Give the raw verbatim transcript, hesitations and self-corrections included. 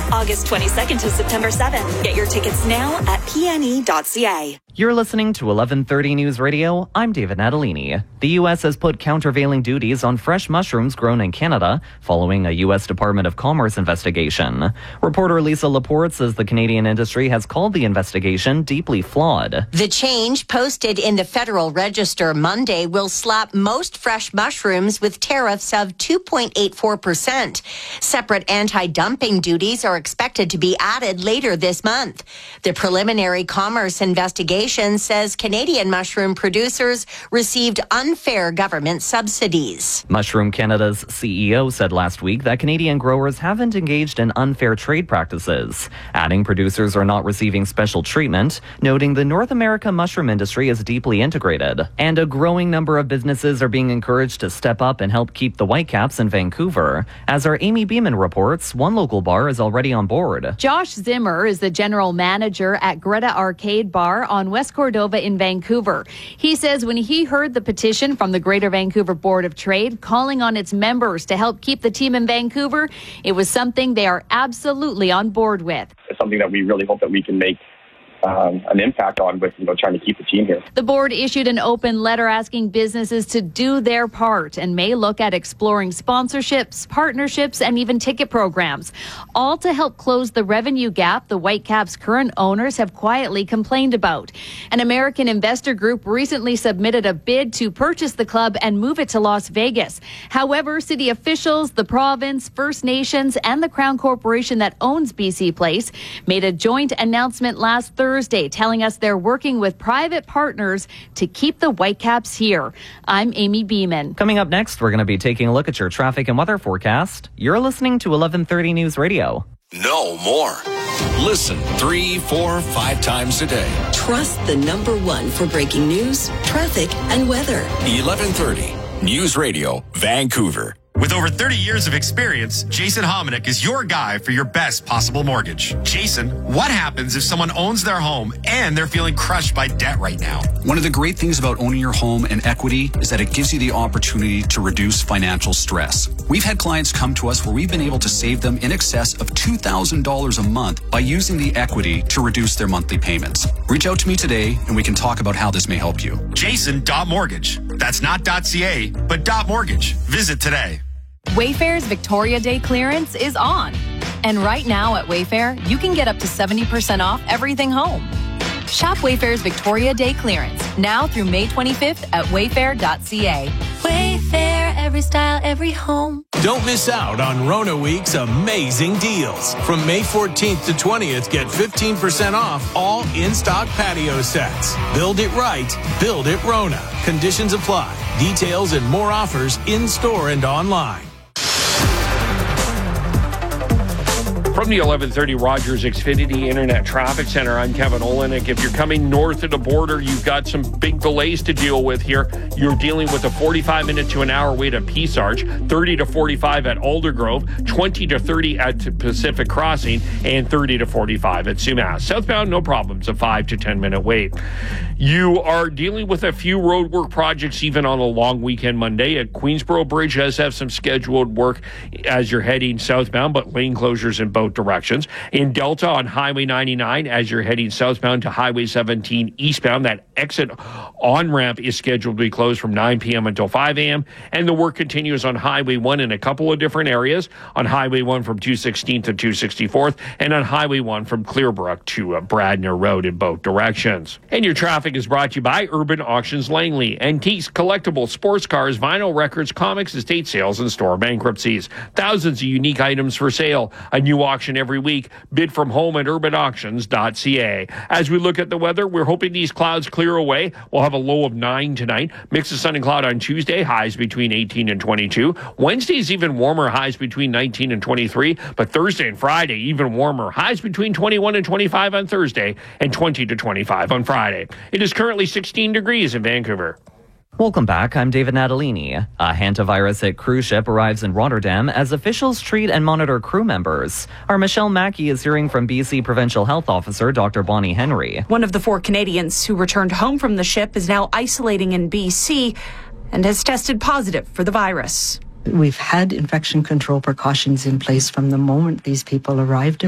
August twenty-second to September seventh. Get your tickets now at p n e dot c a. You're listening to eleven thirty News Radio. I'm David Natalini. The U S has put countervailing duties on fresh mushrooms grown in Canada following a U S Department of Commerce investigation. Reporter Lisa Laporte says the Canadian industry has called the investigation deeply flawed. The change posted in the Federal Register Monday will slap most fresh mushrooms with tariffs of two point eight four percent. Separate anti-dumping duties are expected to be added later this month. The preliminary commerce investigation says Canadian mushroom producers received unfair government subsidies. Mushroom Canada's C E O said last week that Canadian growers haven't engaged in unfair trade practices, adding producers are not receiving special treatment, noting the North America mushroom industry is deeply integrated, and a growing number of businesses are being encouraged to step up and help keep the Whitecaps in Vancouver. As our Amy Beeman reports, one local bar is already on board. Josh Zimmer is the general manager at Greta Arcade Bar on West Cordova in Vancouver. He says when he heard the petition from the Greater Vancouver Board of Trade calling on its members to help keep the team in Vancouver, it was something they are absolutely on board with. It's something that we really hope that we can make Um, an impact on with, you know, trying to keep the team here. The board issued an open letter asking businesses to do their part and may look at exploring sponsorships, partnerships, and even ticket programs, all to help close the revenue gap the Whitecaps' current owners have quietly complained about. An American investor group recently submitted a bid to purchase the club and move it to Las Vegas. However, city officials, the province, First Nations, and the Crown Corporation that owns B C Place made a joint announcement last Thursday Thursday, telling us they're working with private partners to keep the Whitecaps here. I'm Amy Beeman. Coming up next, we're going to be taking a look at your traffic and weather forecast. You're listening to eleven thirty News Radio. No more. Listen three, four, five times a day. Trust the number one for breaking news, traffic, and weather. eleven thirty News Radio, Vancouver. With over thirty years of experience, Jason Hominick is your guy for your best possible mortgage. Jason, what happens if someone owns their home and they're feeling crushed by debt right now? One of the great things about owning your home and equity is that it gives you the opportunity to reduce financial stress. We've had clients come to us where we've been able to save them in excess of two thousand dollars a month by using the equity to reduce their monthly payments. Reach out to me today and we can talk about how this may help you. Jason.mortgage. That's not .ca, but .mortgage. Visit today. Wayfair's Victoria Day clearance is on. And right now at Wayfair, you can get up to seventy percent off everything home. Shop Wayfair's Victoria Day clearance now through May twenty-fifth at wayfair dot c a. Wayfair, every style, every home. Don't miss out on Rona Week's amazing deals. From May fourteenth to twentieth, get fifteen percent off all in-stock patio sets. Build it right, build it Rona. Conditions apply. Details and more offers in-store and online. From the eleven thirty Rogers Xfinity Internet Traffic Center, I'm Kevin Olenek. If you're coming north of the border, you've got some big delays to deal with here. You're dealing with a forty-five minute to an hour wait at Peace Arch, thirty to forty-five at Aldergrove, twenty to thirty at Pacific Crossing, and thirty to forty-five at Sumas. Southbound, no problems, a five to ten minute wait. You are dealing with a few roadwork projects even on a long weekend Monday. At Queensboro Bridge does have some scheduled work as you're heading southbound, but lane closures in both directions. In Delta on Highway ninety-nine as you're heading southbound to Highway seventeen eastbound, that exit on-ramp is scheduled to be closed from nine p.m. until five a.m. And the work continues on Highway one in a couple of different areas. On Highway one from two sixteenth to two sixty-fourth, and on Highway one from Clearbrook to uh, Bradner Road in both directions. And your traffic is brought to you by Urban Auctions Langley. Antiques, collectibles, sports cars, vinyl records, comics, estate sales, and store bankruptcies. Thousands of unique items for sale. A new auction every week. Bid from home at urban auctions dot c a. As we look at the weather, we're hoping these clouds clear away. We'll have a low of nine tonight. Mix of sun and cloud on Tuesday. Highs between eighteen and twenty-two. Wednesday's even warmer. Highs between nineteen and twenty-three. But Thursday and Friday, even warmer. Highs between twenty-one and twenty-five on Thursday and twenty to twenty-five on Friday. It is currently sixteen degrees in Vancouver. Welcome back. I'm David Natalini. A hantavirus hit cruise ship arrives in Rotterdam as officials treat and monitor crew members. Our Michelle Mackey is hearing from B C Provincial Health Officer Doctor Bonnie Henry. One of the four Canadians who returned home from the ship is now isolating in B C and has tested positive for the virus. We've had infection control precautions in place from the moment these people arrived